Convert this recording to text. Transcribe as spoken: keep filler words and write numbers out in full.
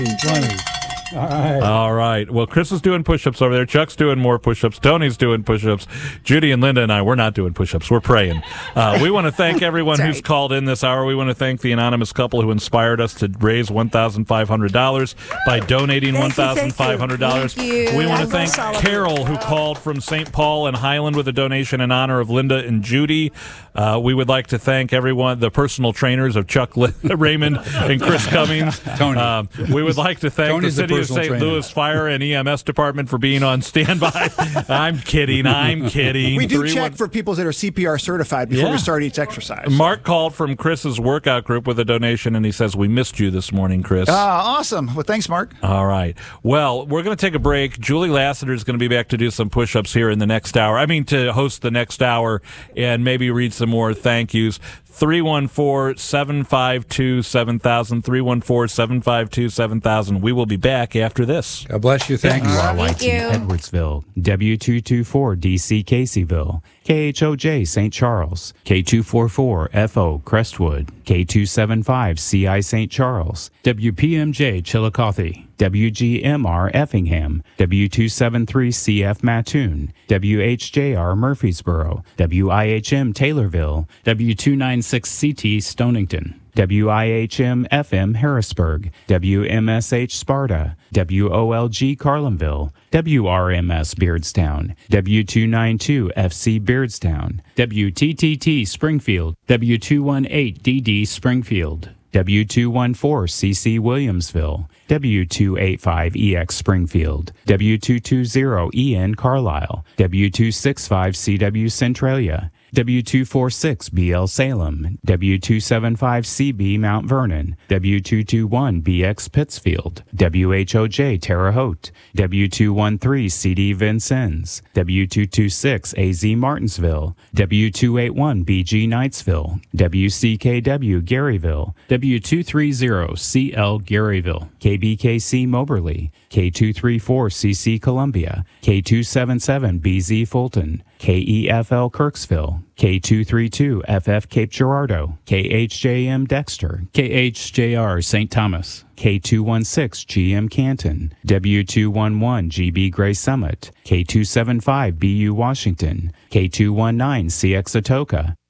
twenty. All right. All right. Well, Chris is doing push-ups over there. Chuck's doing more push-ups. Tony's doing push-ups. Judy and Linda and I, we're not doing push-ups. We're praying. Uh, we want to thank everyone Sorry. who's called in this hour. We want to thank the anonymous couple who inspired us to raise one thousand five hundred dollars by donating one thousand five hundred dollars. Thank you. We want to Thank thank you. Carol, who called from Saint Paul and Highland with a donation in honor of Linda and Judy. Uh, we would like to thank everyone, the personal trainers of Chuck Raymond and Chris Cummings. Tony. Um, we would like to thank Tony's the the City of personal Saint trainer. Louis Fire and E M S Department for being on standby. I'm kidding. I'm kidding. We do Three check one- for people that are C P R certified before Yeah. we start each exercise. Mark called from Chris's workout group with a donation, and he says, we missed you this morning, Chris. Ah, awesome. Well, thanks, Mark. All right. Well, we're going to take a break. Julie Lassiter is going to be back to do some push-ups here in the next hour. I mean, to host the next hour and maybe read some more thank yous. three one four, seven five two, seven thousand. three one four, seven five two, seven thousand. We will be back after this. God bless you. Thank you. Thank Lights you. in Edwardsville, W two two four D C Caseyville, K H O J Saint Charles, K two four four F O Crestwood, K two seven five C I Saint Charles, W P M J Chillicothe, W G M R Effingham, W two seven three C F Mattoon, W H J R Murfreesboro, W I H M Taylorville, W two nine six C T Stonington, W I H M F M Harrisburg, W M S H Sparta, W O L G Carlinville, W R M S Beardstown, W two ninety-two F C Beardstown, W T T T Springfield, W two eighteen D D Springfield, W two fourteen C C Williamsville, W two eighty-five E X Springfield, W two twenty E N Carlisle, W two sixty-five C W Centralia, W two forty-six B L Salem, W two seventy-five C B Mount Vernon, W two twenty-one B X Pittsfield, W H O J Terre Haute, W two thirteen C D Vincennes, W two twenty-six A Z Martinsville, W two eighty-one B G Knightsville, W C K W Garyville, W two thirty C L Garyville, K B K C Moberly, K two thirty-four C C Columbia, K two seventy-seven B Z Fulton, K E F L Kirksville, K two thirty-two F F Cape Girardeau, K H J M Dexter, K H J R Saint Thomas, K two sixteen G M Canton, W two eleven G B Gray Summit, K two seventy-five B U Washington, K two nineteen C X Atoka,